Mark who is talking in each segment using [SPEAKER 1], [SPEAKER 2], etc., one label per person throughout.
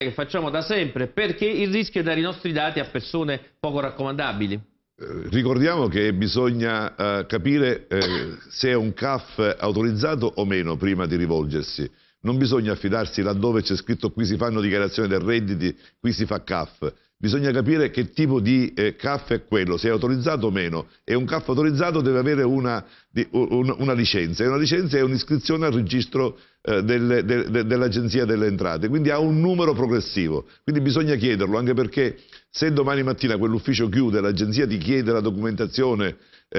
[SPEAKER 1] che facciamo da sempre, perché il rischio è dare i nostri dati a persone poco raccomandabili.
[SPEAKER 2] Ricordiamo che bisogna capire se è un CAF autorizzato o meno prima di rivolgersi. Non bisogna affidarsi laddove c'è scritto qui si fanno dichiarazioni dei redditi, qui si fa CAF. Bisogna capire che tipo di CAF è quello, se è autorizzato o meno. E un CAF autorizzato deve avere una licenza, e una licenza è un'iscrizione al registro dell'Agenzia delle Entrate, quindi ha un numero progressivo. Quindi bisogna chiederlo, anche perché se domani mattina quell'ufficio chiude, l'Agenzia ti chiede la documentazione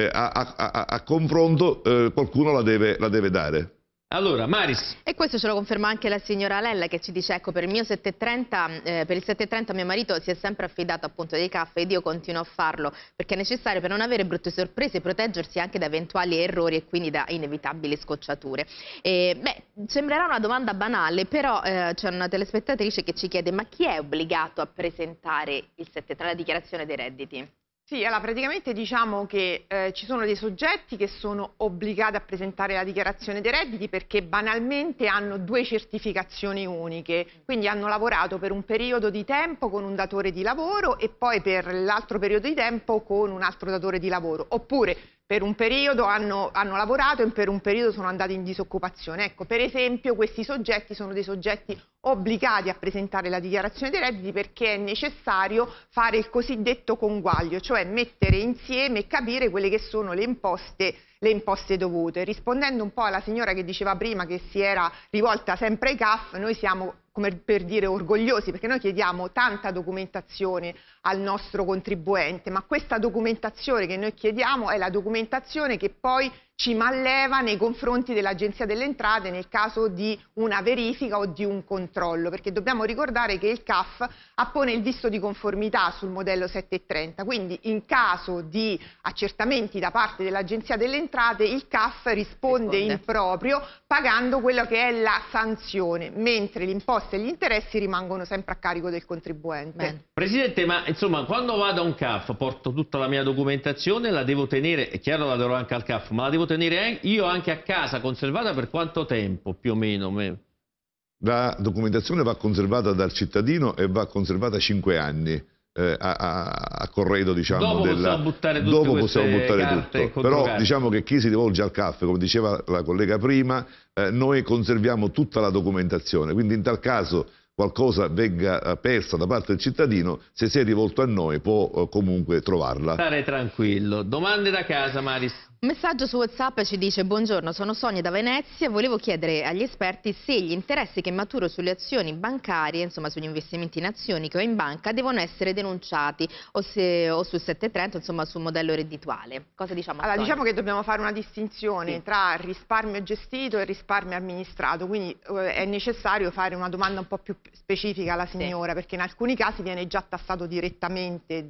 [SPEAKER 2] a confronto, qualcuno la deve dare.
[SPEAKER 1] Allora, Maris.
[SPEAKER 3] E questo ce lo conferma anche la signora Lella, che ci dice: ecco, per il mio 730, per il 730 mio marito si è sempre affidato appunto dei CAF ed io continuo a farlo perché è necessario per non avere brutte sorprese e proteggersi anche da eventuali errori e quindi da inevitabili scocciature. Sembrerà una domanda banale, però c'è una telespettatrice che ci chiede: ma chi è obbligato a presentare il 730, la dichiarazione dei redditi?
[SPEAKER 4] Sì, allora praticamente diciamo che ci sono dei soggetti che sono obbligati a presentare la dichiarazione dei redditi perché banalmente hanno due certificazioni uniche, quindi hanno lavorato per un periodo di tempo con un datore di lavoro e poi per l'altro periodo di tempo con un altro datore di lavoro, oppure per un periodo hanno lavorato e per un periodo sono andati in disoccupazione. Ecco, per esempio questi soggetti sono dei soggetti obbligati a presentare la dichiarazione dei redditi perché è necessario fare il cosiddetto conguaglio, cioè mettere insieme e capire quelle che sono le imposte dovute. Rispondendo un po' alla signora che diceva prima che si era rivolta sempre ai CAF, noi siamo, come per dire, orgogliosi perché noi chiediamo tanta documentazione al nostro contribuente, ma questa documentazione che noi chiediamo è la documentazione che poi ci malleva nei confronti dell'Agenzia delle Entrate nel caso di una verifica o di un controllo, perché dobbiamo ricordare che il CAF appone il visto di conformità sul modello 730, quindi in caso di accertamenti da parte dell'Agenzia delle Entrate il CAF risponde in proprio pagando quello che è la sanzione, mentre l'imposta e gli interessi rimangono sempre a carico del contribuente.
[SPEAKER 3] Bene.
[SPEAKER 1] Presidente, ma insomma, quando vado a un CAF porto tutta la mia documentazione, la devo tenere, è chiaro la darò anche al CAF, ma la devo tenere io anche a casa, conservata per quanto tempo più o meno?
[SPEAKER 2] La documentazione va conservata dal cittadino e va conservata 5 anni. A corredo, diciamo,
[SPEAKER 1] dopo possiamo buttare tutte
[SPEAKER 2] dopo possiamo buttare tutto. Però diciamo che chi si rivolge al CAF, come diceva la collega prima, noi conserviamo tutta la documentazione, quindi in tal caso qualcosa venga persa da parte del cittadino, se si è rivolto a noi può comunque trovarla.
[SPEAKER 1] Stare tranquillo. Domande da casa, Maris?
[SPEAKER 3] Un messaggio su WhatsApp ci dice: buongiorno, sono Sonia da Venezia, volevo chiedere agli esperti se gli interessi che maturo sulle azioni bancarie, insomma sugli investimenti in azioni che ho in banca, devono essere denunciati o sul 730, insomma sul modello reddituale. Cosa diciamo?
[SPEAKER 4] Allora, diciamo che dobbiamo fare una distinzione tra risparmio gestito e risparmio amministrato, quindi è necessario fare una domanda un po' più specifica alla signora, perché in alcuni casi viene già tassato direttamente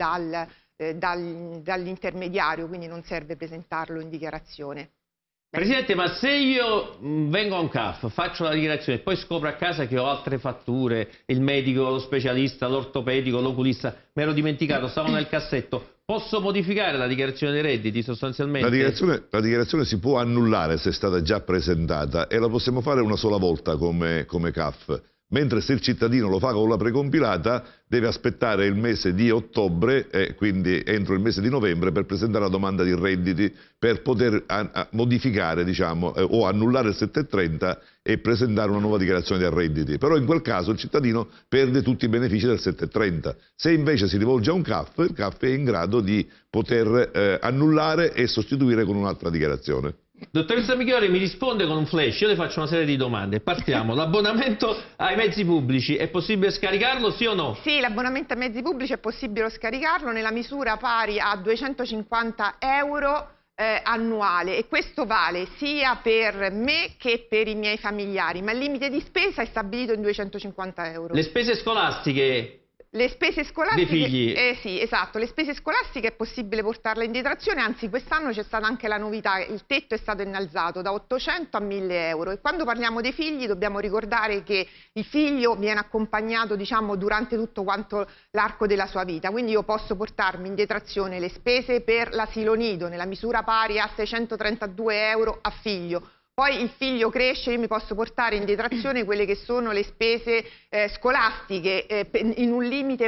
[SPEAKER 4] dall'intermediario, quindi non serve presentarlo in dichiarazione.
[SPEAKER 1] Presidente, ma se io vengo a un CAF, faccio la dichiarazione e poi scopro a casa che ho altre fatture, il medico, lo specialista, l'ortopedico, l'oculista, mi ero dimenticato, stavo nel cassetto, posso modificare la dichiarazione dei redditi sostanzialmente?
[SPEAKER 2] La dichiarazione si può annullare se è stata già presentata e la possiamo fare una sola volta come CAF. Mentre se il cittadino lo fa con la precompilata deve aspettare il mese di ottobre e quindi entro il mese di novembre per presentare la domanda di redditi per poter modificare, diciamo, o annullare il 730 e presentare una nuova dichiarazione dei redditi. Però in quel caso il cittadino perde tutti i benefici del 730. Se invece si rivolge a un CAF, il CAF è in grado di poter annullare e sostituire con un'altra dichiarazione.
[SPEAKER 1] Dottoressa Migliore mi risponde con un flash, io le faccio una serie di domande. Partiamo, l'abbonamento ai mezzi pubblici è possibile scaricarlo, sì o no?
[SPEAKER 4] Sì, l'abbonamento ai mezzi pubblici è possibile scaricarlo nella misura pari a 250 euro annuale, e questo vale sia per me che per i miei familiari, ma il limite di spesa è stabilito in 250 euro.
[SPEAKER 1] Le spese scolastiche?
[SPEAKER 4] Le spese scolastiche,
[SPEAKER 1] dei figli.
[SPEAKER 4] Sì, esatto, le spese scolastiche è possibile portarle in detrazione, anzi quest'anno c'è stata anche la novità, il tetto è stato innalzato da 800 a 1000 euro, e quando parliamo dei figli dobbiamo ricordare che il figlio viene accompagnato, diciamo, durante tutto quanto l'arco della sua vita, quindi io posso portarmi in detrazione le spese per l'asilo nido nella misura pari a 632 euro a figlio. Poi il figlio cresce, io mi posso portare in detrazione quelle che sono le spese scolastiche in un limite